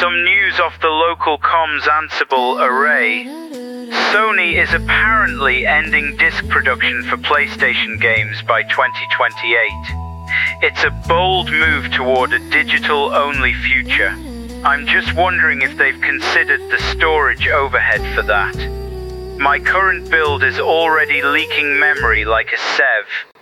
Some news off the local comms Ansible array. Sony is apparently ending disc production for PlayStation games by 2028. It's a bold move toward a digital-only future. I'm just wondering if they've considered the storage overhead for that. My current build is already leaking memory like a SEV.